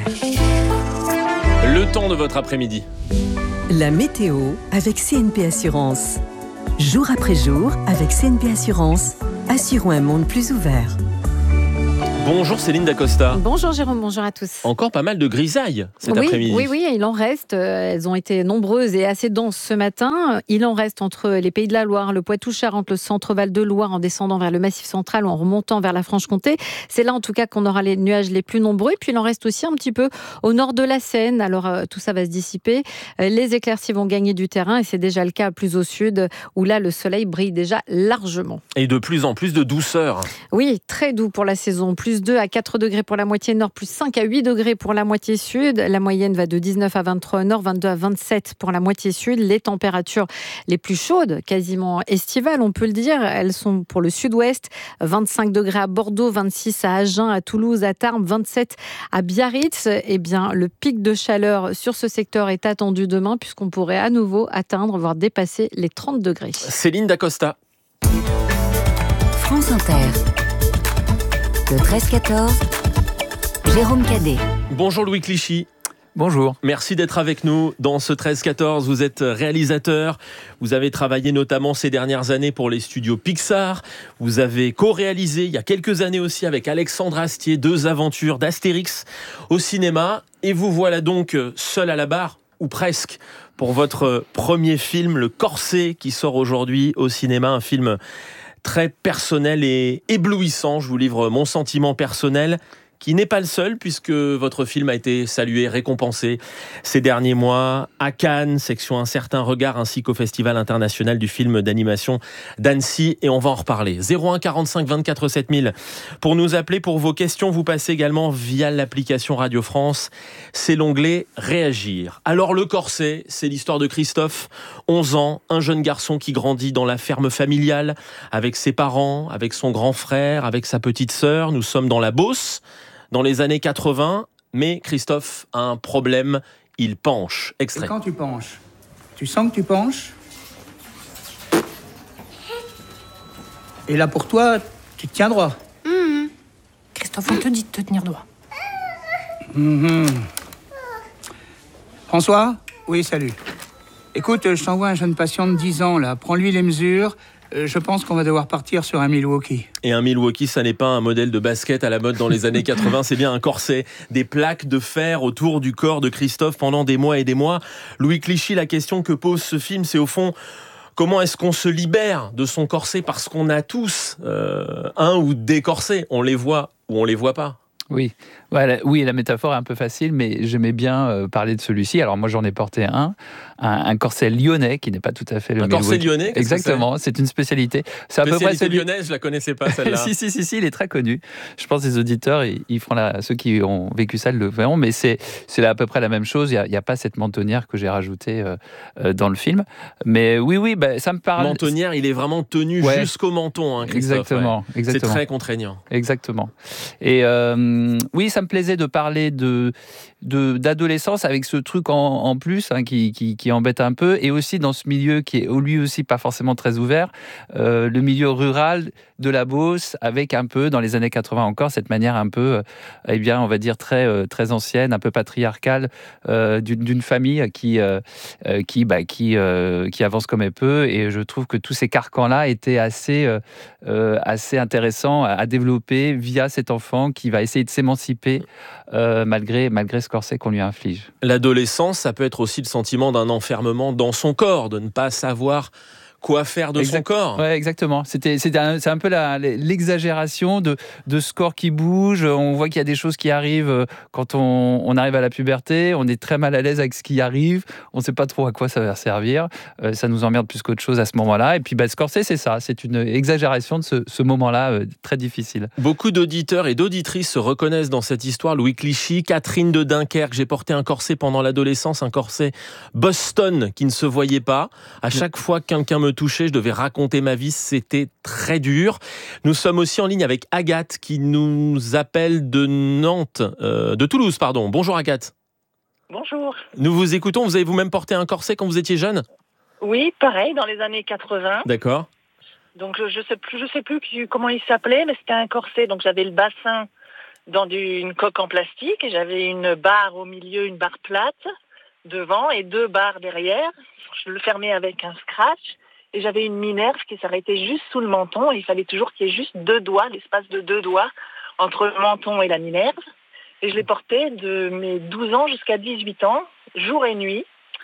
Le temps de votre après-midi. La météo avec C N P Assurance. Jour après jour, avec C N P Assurance, assurons un monde plus ouvert. Bonjour Céline Dacosta. Bonjour Jérôme, bonjour à tous. Encore pas mal de grisailles cet oui, après-midi. Oui, oui, il en reste. Elles ont été nombreuses et assez denses ce matin. Il en reste entre les Pays de la Loire, le Poitou-Charentes, le centre-Val de Loire, en descendant vers le Massif central ou en remontant vers la Franche-Comté. C'est là en tout cas qu'on aura les nuages les plus nombreux. Et puis il en reste aussi un petit peu au nord de la Seine. Alors tout ça va se dissiper. Les éclaircies vont gagner du terrain et c'est déjà le cas plus au sud où là le soleil brille déjà largement. Et de plus en plus de douceur. Oui, très doux pour la saison. Plus deux à quatre degrés pour la moitié nord, plus cinq à huit degrés pour la moitié sud. La moyenne va de dix-neuf à vingt-trois au nord, vingt-deux à vingt-sept pour la moitié sud. Les températures les plus chaudes, quasiment estivales, on peut le dire, elles sont pour le sud-ouest. vingt-cinq degrés à Bordeaux, vingt-six à Agen, à Toulouse, à Tarbes, vingt-sept à Biarritz. Eh bien, le pic de chaleur sur ce secteur est attendu demain puisqu'on pourrait à nouveau atteindre, voire dépasser les trente degrés. Céline Dacosta. France Inter. Le treize quatorze, Jérôme Cadet. Bonjour Louis Clichy. Bonjour. Merci d'être avec nous dans ce treize quatorze. Vous êtes réalisateur. Vous avez travaillé notamment ces dernières années pour les studios Pixar. Vous avez co-réalisé il y a quelques années aussi avec Alexandre Astier deux aventures d'Astérix au cinéma. Et vous voilà donc seul à la barre, ou presque, pour votre premier film, Le Corset, qui sort aujourd'hui au cinéma. Un film très personnel et éblouissant. Je vous livre mon sentiment personnel, qui n'est pas le seul, puisque votre film a été salué, récompensé ces derniers mois à Cannes, section Un certain regard, ainsi qu'au Festival international du film d'animation d'Annecy, et on va en reparler. zéro un quarante-cinq vingt-quatre sept mille pour nous appeler pour vos questions. Vous passez également via l'application Radio France, c'est l'onglet Réagir. Alors Le Corset, c'est l'histoire de Christophe, onze ans, un jeune garçon qui grandit dans la ferme familiale, avec ses parents, avec son grand frère, avec sa petite sœur. Nous sommes dans la Beauce, dans les années quatre-vingts, mais Christophe a un problème, il penche. Extrait. Et quand tu penches, tu sens que tu penches. Et là, pour toi, tu te tiens droit. Mmh. Christophe, on te dit de te tenir droit. Mmh. François ? Oui, salut. Écoute, je t'envoie un jeune patient de dix ans, là. Prends-lui les mesures. Euh, je pense qu'on va devoir partir sur un Milwaukee. Et un Milwaukee, ça n'est pas un modèle de basket à la mode dans les années quatre-vingts, c'est bien un corset. Des plaques de fer autour du corps de Christophe pendant des mois et des mois. Louis Clichy, la question que pose ce film, c'est au fond, comment est-ce qu'on se libère de son corset ? Parce qu'on a tous euh, un ou des corsets. On les voit ou on les voit pas. Oui. Ouais, la, oui, la métaphore est un peu facile, mais j'aimais bien euh, parler de celui-ci. Alors moi, j'en ai porté un, un, un corset lyonnais qui n'est pas tout à fait le Un corset lyonnais ? Exactement, c'est une spécialité. C'est à peu près celui... lyonnaise, je la connaissais pas celle-là. si, si, si, si, il est très connu. Je pense que les auditeurs, ils, ils feront la... ceux qui ont vécu ça le verront, mais c'est, c'est à peu près la même chose. Il n'y a, a pas cette mentonnière que j'ai rajoutée euh, euh, dans le film. Mais oui, oui, bah, ça me parle. Mentonnière, il est vraiment tenu ouais. jusqu'au menton, hein, Christophe. Exactement, ouais. exactement. C'est très contraignant. Exactement. Et euh, oui, ça me plaisait de parler de, de, d'adolescence avec ce truc en, en plus hein, qui, qui, qui embête un peu, et aussi dans ce milieu qui est lui aussi pas forcément très ouvert, euh, le milieu rural de la Beauce, avec un peu, dans les années quatre-vingts encore, cette manière un peu, euh, eh bien, on va dire très, euh, très ancienne, un peu patriarcale, euh, d'une, d'une famille qui, euh, qui, bah, qui, euh, qui avance comme elle peut, et je trouve que tous ces carcans-là étaient assez, euh, assez intéressants à, à développer via cet enfant qui va essayer de s'émanciper euh, malgré, malgré ce corset qu'on lui inflige. L'adolescence, ça peut être aussi le sentiment d'un enfermement dans son corps, de ne pas savoir quoi faire de exact. son corps. Ouais, exactement. C'était, c'était un, c'est un peu la, l'exagération de, de ce corps qui bouge. On voit qu'il y a des choses qui arrivent quand on, on arrive à la puberté. On est très mal à l'aise avec ce qui arrive. On ne sait pas trop à quoi ça va servir. Euh, ça nous emmerde plus qu'autre chose à ce moment-là. Et puis, bah, ce corset, c'est ça. C'est une exagération de ce, ce moment-là euh, très difficile. Beaucoup d'auditeurs et d'auditrices se reconnaissent dans cette histoire. Louis Clichy, Catherine de Dunkerque. J'ai porté un corset pendant l'adolescence, un corset Boston qui ne se voyait pas. À chaque fois que quelqu'un me touché, je devais raconter ma vie, c'était très dur. Nous sommes aussi en ligne avec Agathe qui nous appelle de Nantes, euh, de Toulouse, pardon. Bonjour Agathe. Bonjour. Nous vous écoutons, vous avez vous-même porté un corset quand vous étiez jeune ? Oui, pareil, dans les années quatre-vingts. D'accord. Donc je ne sais plus, je sais plus comment il s'appelait, mais c'était un corset, donc j'avais le bassin dans du, une coque en plastique, et j'avais une barre au milieu, une barre plate devant, et deux barres derrière. Je le fermais avec un scratch. Et j'avais une minerve qui s'arrêtait juste sous le menton, et il fallait toujours qu'il y ait juste deux doigts, l'espace de deux doigts entre le menton et la minerve. Et je l'ai porté de mes douze ans jusqu'à dix-huit ans, jour et nuit.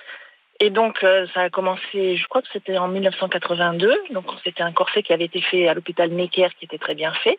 Et donc euh, ça a commencé, je crois que c'était en dix-neuf cent quatre-vingt-deux, donc c'était un corset qui avait été fait à l'hôpital Necker, qui était très bien fait,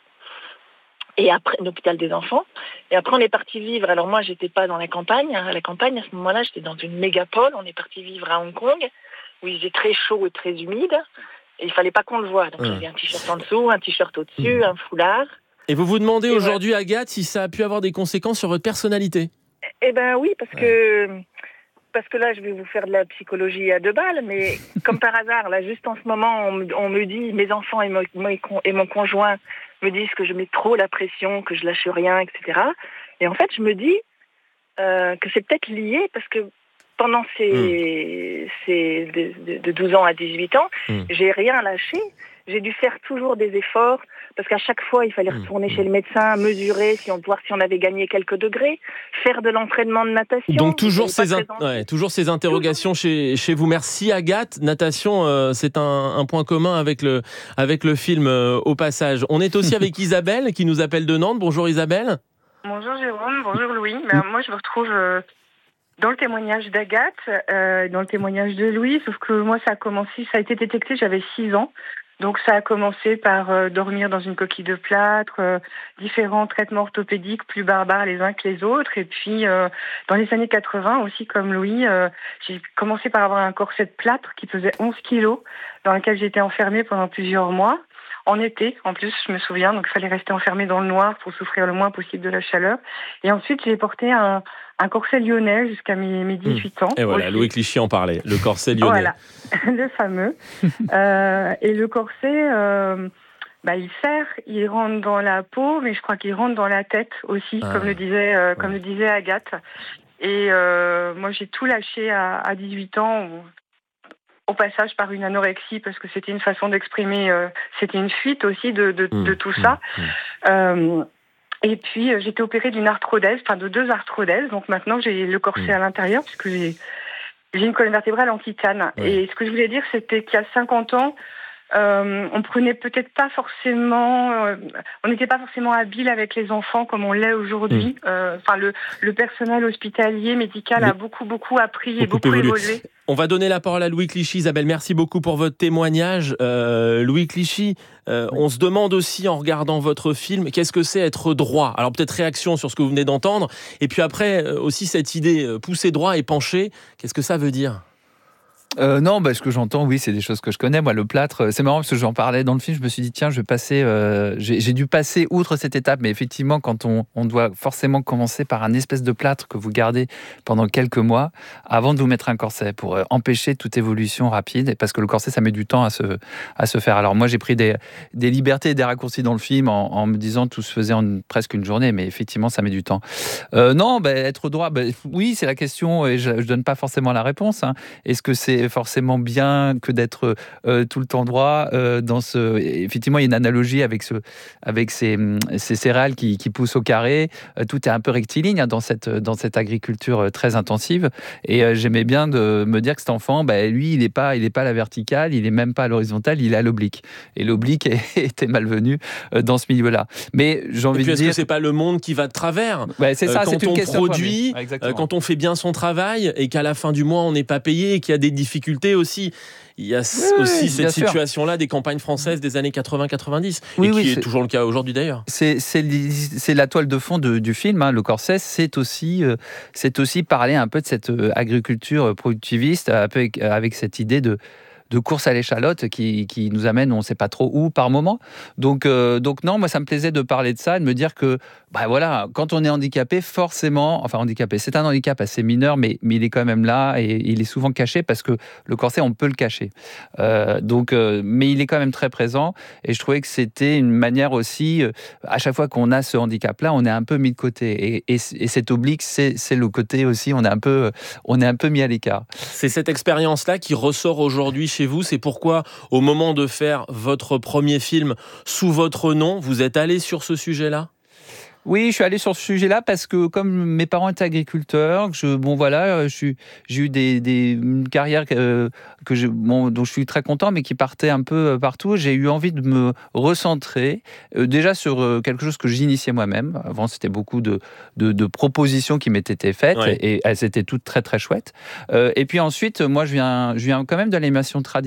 et après l'hôpital des enfants. Et après on est parti vivre, alors moi j'étais pas dans la campagne, à la campagne à ce moment-là, j'étais dans une mégapole, on est parti vivre à Hong Kong, où il faisait très chaud et très humide, et il fallait pas qu'on le voie. Donc, mmh. j'avais un t-shirt en dessous, un t-shirt au-dessus, mmh. un foulard. Et vous vous demandez et aujourd'hui, ouais. Agathe, si ça a pu avoir des conséquences sur votre personnalité ? Eh ben oui, parce ouais. que parce que là, je vais vous faire de la psychologie à deux balles, mais comme par hasard, là, juste en ce moment, on me, on me dit, mes enfants et, mo, et mon conjoint me disent que je mets trop la pression, que je lâche rien, et cetera. Et en fait, je me dis euh, que c'est peut-être lié, parce que pendant ces, mmh. ces de, de douze ans à dix-huit ans, mmh. j'ai rien lâché. J'ai dû faire toujours des efforts parce qu'à chaque fois, il fallait retourner chez le médecin, mesurer, si on, voir si on avait gagné quelques degrés, faire de l'entraînement de natation. Donc toujours ces, in- ouais, toujours ces interrogations chez, chez vous. Merci Agathe. Natation, euh, c'est un, un point commun avec le, avec le film euh, au passage. On est aussi avec Isabelle qui nous appelle de Nantes. Bonjour Isabelle. Bonjour Jérôme, bonjour Louis. Ben, moi je me retrouve euh, dans le témoignage d'Agathe, euh, dans le témoignage de Louis, sauf que moi ça a commencé, ça a été détecté, j'avais six ans. Donc ça a commencé par euh, dormir dans une coquille de plâtre, euh, différents traitements orthopédiques plus barbares les uns que les autres. Et puis euh, dans les années quatre-vingts aussi, comme Louis, euh, j'ai commencé par avoir un corset de plâtre qui pesait onze kilos, dans lequel j'étais enfermée pendant plusieurs mois. En été, en plus, je me souviens, donc il fallait rester enfermé dans le noir pour souffrir le moins possible de la chaleur. Et ensuite, j'ai porté un, un corset lyonnais jusqu'à mes, mes dix-huit ans. Et voilà, aussi. Louis Clichy en parlait, le corset lyonnais. Voilà, le fameux. euh, et le corset, euh, bah, il serre, il rentre dans la peau, mais je crois qu'il rentre dans la tête aussi, ah. comme le disait, euh, comme le disait Agathe. Et euh, moi, j'ai tout lâché à, à dix-huit ans. Au passage par une anorexie, parce que c'était une façon d'exprimer, euh, c'était une fuite aussi de, de, mmh, de tout mmh, ça. Mmh. Euh, et puis euh, j'ai été opérée d'une arthrodèse, enfin de deux arthrodèses, donc maintenant j'ai le corset mmh. à l'intérieur, puisque j'ai, j'ai une colonne vertébrale en titane. Ouais. Et ce que je voulais dire, c'était qu'il y a cinquante ans, Euh, on prenait peut-être pas forcément, euh, on n'était pas forcément habile avec les enfants comme on l'est aujourd'hui. Mmh. Euh, enfin, le, le personnel hospitalier, médical Mais a beaucoup, beaucoup appris beaucoup et beaucoup évolué. évolué. On va donner la parole à Louis Clichy. Isabelle, merci beaucoup pour votre témoignage. Euh, Louis Clichy, euh, on se demande aussi en regardant votre film, qu'est-ce que c'est être droit ? Alors peut-être réaction sur ce que vous venez d'entendre, et puis après aussi cette idée, pousser droit et pencher, qu'est-ce que ça veut dire ? Euh, non, bah, ce que j'entends, oui, c'est des choses que je connais. Moi, le plâtre, c'est marrant parce que j'en parlais dans le film. Je me suis dit, tiens, je vais passer. Euh, j'ai, j'ai dû passer outre cette étape, mais effectivement, quand on, on doit forcément commencer par un espèce de plâtre que vous gardez pendant quelques mois avant de vous mettre un corset pour euh, empêcher toute évolution rapide, et parce que le corset, ça met du temps à se, à se faire. Alors moi, j'ai pris des, des libertés et des raccourcis dans le film en, en me disant tout se faisait en presque une journée, mais effectivement, ça met du temps. Euh, non, bah, être droit, bah, oui, c'est la question, et je, je donne pas forcément la réponse. Hein. Est-ce que c'est forcément bien que d'être euh, tout le temps droit euh, dans ce... Effectivement, il y a une analogie avec, ce, avec ces, ces céréales qui, qui poussent au carré. Euh, tout est un peu rectiligne hein, dans, cette, dans cette agriculture très intensive. Et euh, j'aimais bien de me dire que cet enfant, bah, lui, il n'est pas, il est pas à la verticale, il n'est même pas à l'horizontale, il est à l'oblique. Et l'oblique était malvenu euh, dans ce milieu-là. Mais j'ai envie Et puis, de est-ce dire... que c'est pas le monde qui va de travers ouais, c'est ça, euh, quand c'est une on question produit, euh, quand on fait bien son travail et qu'à la fin du mois on n'est pas payé et qu'il y a des difficultés aussi. Il y a oui, aussi oui, cette situation-là des campagnes françaises des années quatre-vingts quatre-vingt-dix, oui, et qui oui, est, est toujours le cas aujourd'hui d'ailleurs. C'est, c'est, c'est la toile de fond de, du film, hein. Le corset, c'est aussi, euh, c'est aussi parler un peu de cette euh, agriculture productiviste, un peu avec, avec cette idée de de course à l'échalote qui, qui nous amène on ne sait pas trop où par moment. Donc, euh, donc non, moi ça me plaisait de parler de ça, de me dire que bah voilà, quand on est handicapé, forcément, enfin handicapé, c'est un handicap assez mineur, mais, mais il est quand même là et il est souvent caché parce que le corset, on peut le cacher. Euh, donc, euh, mais il est quand même très présent et je trouvais que c'était une manière aussi, euh, à chaque fois qu'on a ce handicap-là, on est un peu mis de côté et, et, et cet oblique, c'est, c'est le côté aussi, on est un peu, on est un peu mis à l'écart. C'est cette expérience-là qui ressort aujourd'hui chez vous, c'est pourquoi au moment de faire votre premier film sous votre nom, vous êtes allé sur ce sujet-là ? Oui, je suis allé sur ce sujet-là parce que comme mes parents étaient agriculteurs, je, bon voilà, je suis, j'ai eu des, des, une carrière que, que je, bon, dont je suis très content, mais qui partait un peu partout. J'ai eu envie de me recentrer euh, déjà sur euh, quelque chose que j'initiais moi-même. Avant, c'était beaucoup de, de, de propositions qui m'étaient été faites ouais. et, et elles étaient toutes très très chouettes. Euh, et puis ensuite, moi, je viens, je viens quand même de l'animation traditionnelle.